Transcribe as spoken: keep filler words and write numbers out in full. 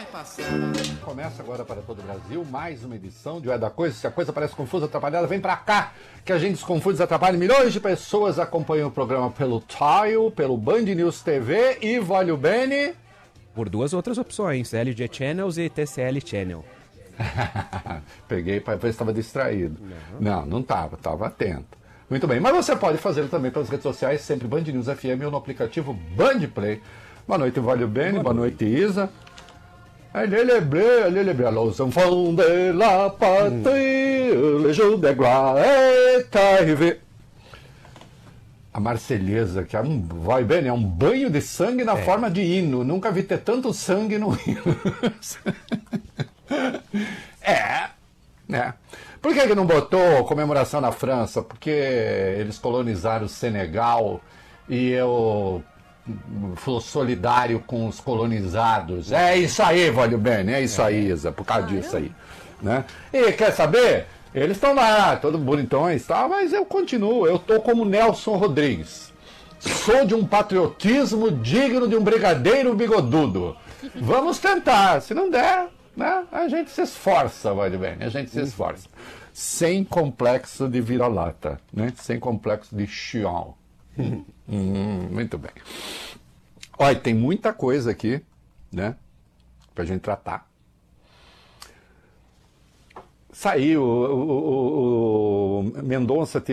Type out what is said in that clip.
Começa agora para todo o Brasil mais uma edição de O É da Coisa. Se a coisa parece confusa, atrapalhada, vem pra cá, que a gente desconfunde, desatrapalha. Milhões de pessoas acompanham o programa pelo Tile, pelo Band News T V e Voglio Bene. Por duas outras opções, L G Channels e T C L Channel. Peguei para ver se estava distraído. Não, não, não estava, estava atento. Muito bem, mas você pode fazer também pelas redes sociais, sempre Band News F M ou no aplicativo Band Play. Boa noite, Voglio Bene. Boa, Boa noite, noite, Isa. Allez les bleus, allez les bleus, los enfants de la patrie, hum. Le jour de gloire est arrivé. A Marselhesa, que é um, vai bem, é um banho de sangue na é. forma de hino. Nunca vi ter tanto sangue no hino. é, né? Por que que não botou comemoração na França? Porque eles colonizaram o Senegal e eu sou solidário com os colonizados. É isso aí, Voglio Bene, é isso aí, Isa, por causa disso aí. Né? E quer saber? Eles estão lá, todos bonitões, tá? Mas eu continuo, eu tô como Nelson Rodrigues. Sou de um patriotismo digno de um brigadeiro bigodudo. Vamos tentar, se não der, né? A gente se esforça, Voglio Bene, a gente se esforça. Sem complexo de vira-lata, né? Sem complexo de chião. hum, muito bem. Olha, tem muita coisa aqui, né? Pra gente tratar. Saiu, o, o, o, o Mendonça